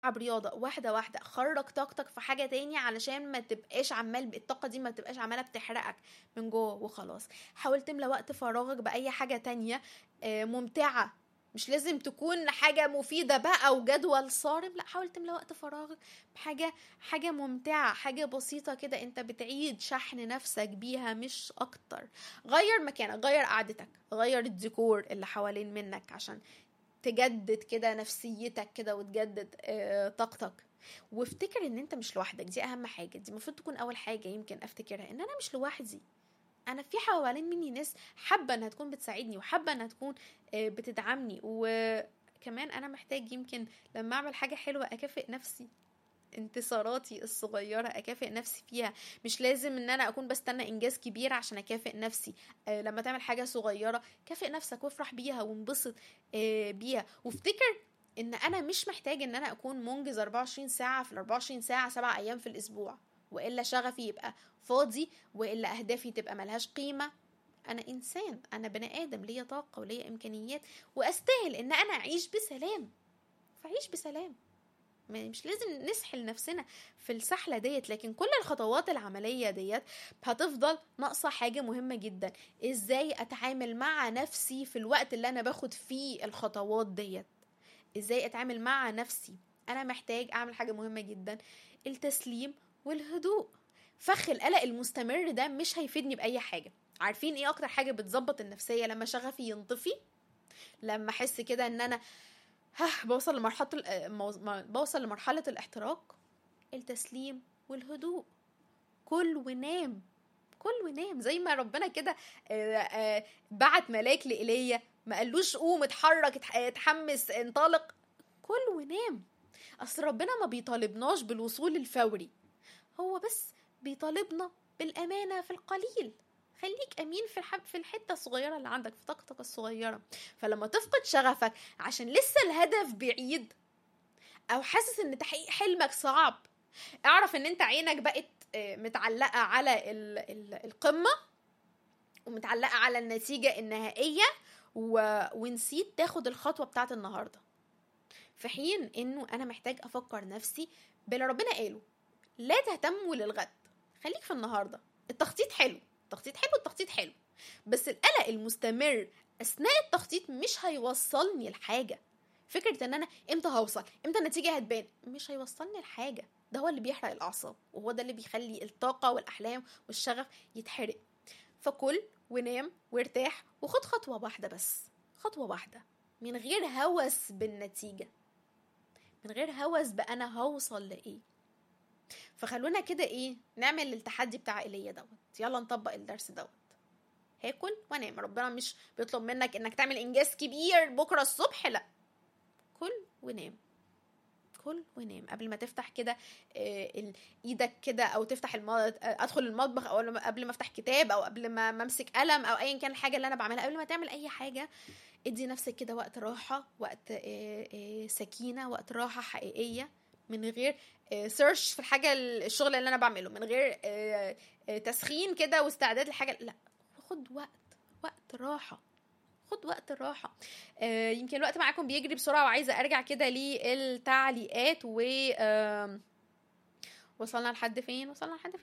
برياضة واحدة واحدة، خرج طاقتك في حاجة تاني علشان ما تبقاش عمال الطاقة دي ما تبقاش عمالة بتحرقك من جوه وخلاص. حاول تملى وقت فراغك بأي حاجة تانية ممتعة، مش لازم تكون حاجة مفيدة بقى وجدول صارم، لا، حاول تملى وقت فراغك حاجة ممتعة، حاجة بسيطة كده انت بتعيد شحن نفسك بيها مش اكتر. غير مكانك، غير قعدتك، غير الديكور اللي حوالين منك عشان تجدد كده نفسيتك كده وتجدد طاقتك. وافتكر ان انت مش لوحدك، دي اهم حاجة، دي المفروض تكون اول حاجة يمكن افتكرها، ان انا مش لوحدي، انا في حوالين مني ناس حابة انها تكون بتساعدني وحابة انها تكون بتدعمني. وكمان انا محتاج يمكن لما اعمل حاجة حلوة اكافئ نفسي، انتصاراتي الصغيرة أكافئ نفسي فيها، مش لازم ان انا اكون بستنى انجاز كبير عشان اكافئ نفسي. لما تعمل حاجة صغيرة كافئ نفسك وافرح بيها وانبسط بيها. وافتكر ان انا مش محتاج ان انا اكون منجز 24 ساعة في ال 24 ساعة 7 ايام في الاسبوع، والا شغفي يبقى فاضي، والا اهدافي تبقى ملهاش قيمة. انا انسان، انا بني ادم، ليا طاقة وليا امكانيات، واستاهل ان انا اعيش بسلام، فعيش بسلام. مش لازم نسحل نفسنا في السحلة ديت، لكن كل الخطوات العملية ديت هتفضل ناقصة حاجة مهمة جدا، ازاي اتعامل مع نفسي في الوقت اللي انا باخد فيه الخطوات ديت، ازاي اتعامل مع نفسي. انا محتاج اعمل حاجة مهمة جدا، التسليم والهدوء. فخ القلق المستمر ده مش هيفيدني بأي حاجة. عارفين ايه اكتر حاجة بتظبط النفسية؟ لما شغفي ينطفي، لما احس كده ان انا بوصل لمرحلة الاحتراق، التسليم والهدوء. كل ونام، كل ونام، زي ما ربنا كده بعت ملاك لإيليا، ما قالوش قوم اتحرك اتحمس انطلق، كل ونام. اصل ربنا ما بيطالبناش بالوصول الفوري، هو بس بيطالبنا بالأمانة في القليل. خليك أمين في الحتة الصغيرة اللي عندك، في طاقتك الصغيرة. فلما تفقد شغفك عشان لسه الهدف بعيد، أو حاسس إن تحقيق حلمك صعب، اعرف إن أنت عينك بقت متعلقة على القمة، ومتعلقة على النتيجة النهائية، ونسيت تاخد الخطوة بتاعت النهاردة. في حين إنه أنا محتاج أفكر نفسي باللي ربنا قاله، لا تهتموا للغد، خليك في النهارده. التخطيط حلو، التخطيط حلو، بس القلق المستمر اثناء التخطيط مش هيوصلني لحاجه. فكره ان انا امتى هوصل، امتى النتيجه هتبان، مش هيوصلني لحاجه. ده هو اللي بيحرق الاعصاب، وهو ده اللي بيخلي الطاقه والاحلام والشغف يتحرق. فكل ونام وارتاح، وخد خطوه واحده بس، خطوه واحده، من غير هوس بالنتيجه، من غير هوس بانا هوصل لايه. فخلونا كده ايه، نعمل التحدي بتاع ايليا دوت. يلا نطبق الدرس دوت. هاكل وانام. ربنا مش بيطلب منك انك تعمل انجاز كبير بكره الصبح، لا، كل ونام، كل ونام. قبل ما تفتح كده ايدك كده، او تفتح ادخل المطبخ، او قبل ما افتح كتاب، او قبل ما امسك قلم، او ايا كان الحاجه اللي انا بعملها، قبل ما تعمل اي حاجه ادي نفسك كده وقت راحه، وقت سكينه، وقت راحه حقيقيه، من غير سيرش في الحاجه، الشغل اللي انا بعمله، من غير تسخين كده واستعداد لحاجه، لا، خد وقت راحه، خد وقت راحة. يمكن الوقت معاكم بيجري بسرعة، وعايزة ارجع كده للتعليقات. و وصلنا لحد فين؟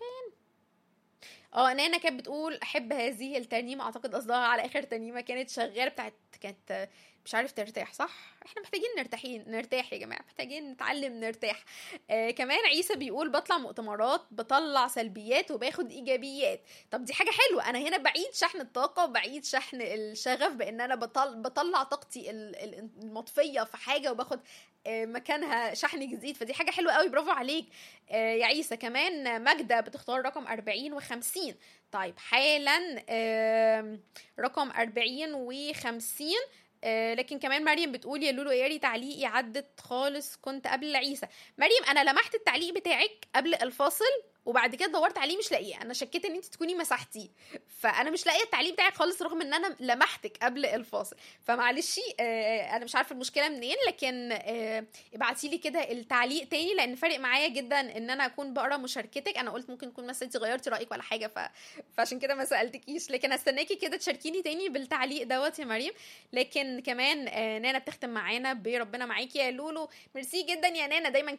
نانا كانت بتقول احب هذه الترنيمة، اعتقد قصدها على اخر ترنيمة كانت شغالة كانت مش عارف ترتاح، صح؟ احنا محتاجين نرتاح يا جماعة، محتاجين نتعلم نرتاح. كمان عيسى بيقول بطلع مؤتمرات بطلع سلبيات وباخد ايجابيات. طب دي حاجة حلوة، انا هنا بعيد شحن الطاقة وبعيد شحن الشغف، بان انا بطلع طاقتي المطفية في حاجة وباخد مكانها شحن جديد. فدي حاجة حلوة قوي، برافو عليك يا عيسى. كمان ماجدة بتختار رقم 40 و50. طيب حالا رقم 40 و50. لكن كمان مريم بتقول يا لولو ياري تعليقي عدت خالص، كنت قبل عيسى. مريم انا لمحت التعليق بتاعك قبل الفاصل، وبعد كده دورت عليه مش لاقيه، انا شكيت ان انت تكوني مسحتيه، فانا مش لاقيه التعليق بتاعك خالص رغم ان انا لمحتك قبل الفاصل. فمعلش انا مش عارفه المشكله منين، لكن ابعتي لي كده التعليق تاني، لان فارق معايا جدا ان انا اكون بقرا مشاركتك. انا قلت ممكن تكون مثلا انت غيرتي رايك ولا حاجه، فعشان كده ما سالتكيش، لكن استناكي كده تشاركيني تاني بالتعليق دوت يا مريم. لكن كمان نانا بتختم معانا بربنا معاكي يا لولو. ميرسي جدا يا نانا، دايما